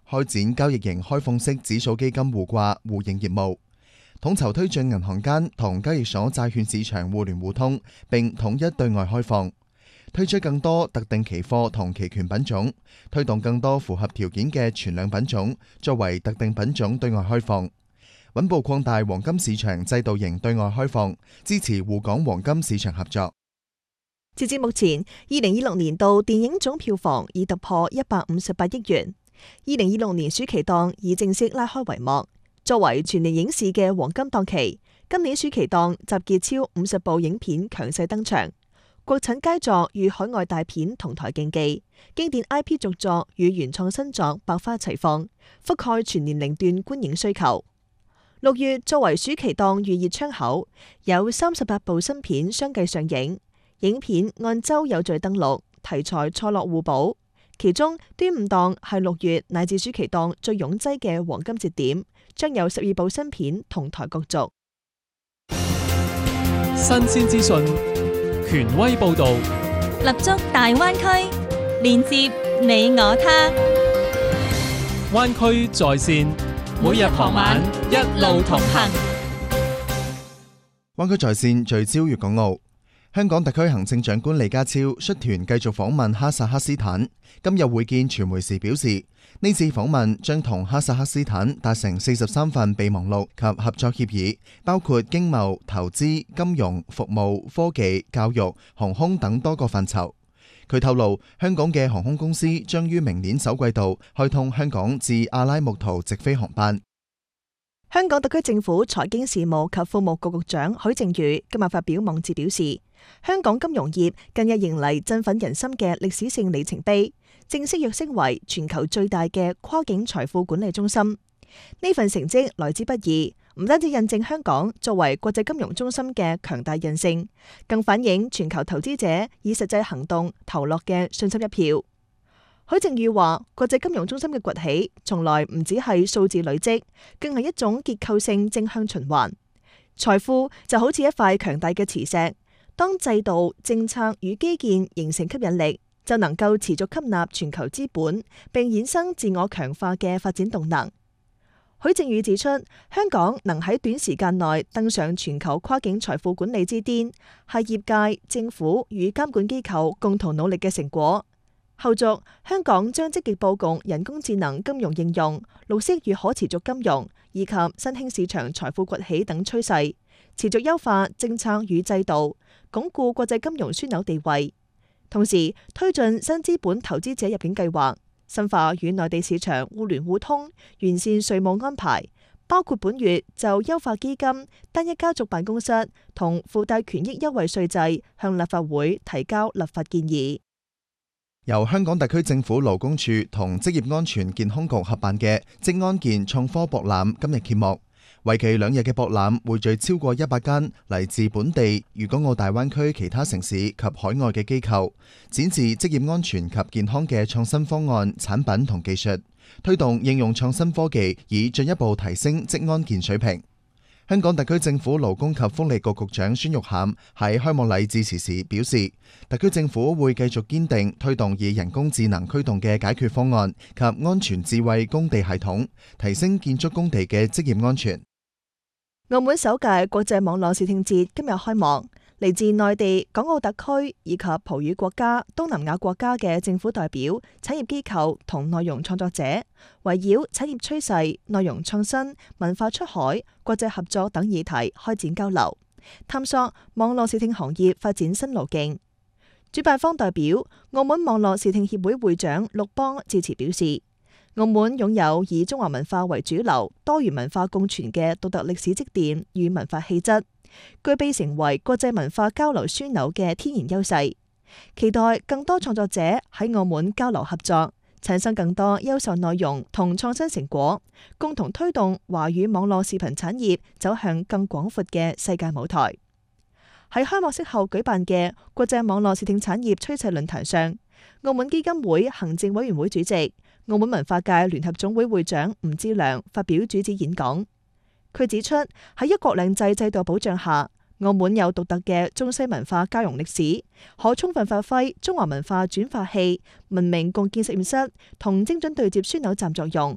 開展交易型開放式指數基金互掛互認業務，統籌推進銀行間同交易所債券市場互聯互通，並統一對外開放，推出更多特定期貨同期權品種，推動更多符合條件嘅存量品種作為特定品種對外開放，穩步擴大黃金市場制度型對外開放，支持滬港黃金市場合作。 截至目前，2026年度電影總票房已突破158億元。2026年暑期檔已正式拉開帷幕。作為全年影視嘅黃金檔期，今年暑期檔集結超50部影片強勢登場，國產佳作與海外大片同台競技，經典 IP 續作與原創新作百花齊放，覆蓋全年齡段觀影需求。6月作為暑期檔預熱窗口，有38部新片相繼上映。影片按週有序登陸，題材錯落互補。其中端午檔係6月乃至暑期檔最擁擠嘅黃金節點，將有12部新片同台角逐。 新鮮資訊，權威報導， 立足大灣區，連接你我他。 灣區在線，每日傍晚一路同行。 灣區在線聚焦粵港澳。香港特區行政長官李家超率團繼續訪問哈薩克斯坦，今日會見傳媒時表示，呢次訪問將同哈薩克斯坦達成43份備忘錄及合作協議，包括經貿、投資、金融、服務、科技、教育、航空等多個範疇。佢透露，香港嘅航空公司將於明年首季度開通香港至阿拉木圖直飛航班。 香港特區政府財經事務及庫務局局長許正宇今日發表網誌表示，香港金融業近日迎嚟振奮人心嘅歷史性里程碑，正式躍升為全球最大嘅跨境財富管理中心。呢份成績來之不易，唔單止印證香港作為國際金融中心嘅強大韌性，更反映全球投資者以實際行動投落嘅信心一票。許正宇話：國際金融中心嘅崛起，從來唔只係數字累積，更係一種結構性正向循環。財富就好似一塊強大嘅磁石，當制度、政策與基建形成吸引力，就能夠持續吸納全球資本，並衍生自我強化嘅發展動能。許正宇指出，香港能喺短時間內登上全球跨境財富管理之巔，係業界、政府與監管機構共同努力嘅成果。後續，香港將積極佈局人工智能金融應用、綠色與可持續金融以及新興市場財富崛起等趨勢，持續優化政策與制度，鞏固國際金融樞紐地位。同時，推進新資本投資者入境計劃，深化與內地市場互聯互通，完善稅務安排，包括本月就優化基金、單一家族辦公室同附帶權益優惠稅制向立法會提交立法建議。 由香港特區政府勞工處同職業安全健康局合辦嘅職安健創科博覽今日揭幕，為期2日嘅博覽匯聚超過100間嚟自本地、粵港澳大灣區其他城市及海外嘅機構，展示職業安全及健康嘅創新方案、產品同技術，推動應用創新科技，以進一步提升職安健水平。香港特區政府勞工及福利局局長孫玉菡喺開幕禮致辭時表示，特區政府會繼續堅定推動以人工智能驅動嘅解決方案及安全智慧工地系統，提升建築工地嘅職業安全。 澳門首屆國際網絡視聽節今日開幕，嚟自內地、港澳特區以及葡語國家、東南亞國家嘅政府代表、產業機構同內容創作者，圍繞產業趨勢、內容創新、文化出海、國際合作等議題開展交流，探索網絡視聽行業發展新路徑。主辦方代表澳門網絡視聽協會會長陸邦致辭表示，澳門擁有以中華文化為主流、多元文化共存嘅獨特歷史積澱與文化氣質，具備成為國際文化交流樞紐嘅天然優勢。期待更多創作者喺澳門交流合作，產生更多優秀內容同創新成果，共同推動華語網絡視頻產業走向更廣闊嘅世界舞台。喺開幕式後舉辦嘅國際網絡視聽產業趨勢論壇上，澳門基金會行政委員會主席、澳門文化界聯合總會會長吳之良發表主旨演講。佢指出，喺一國兩制制度保障下，澳門有獨特嘅中西文化交融歷史，可充分發揮中華文化轉化器、文明共建實驗室同精準對接樞紐站作用，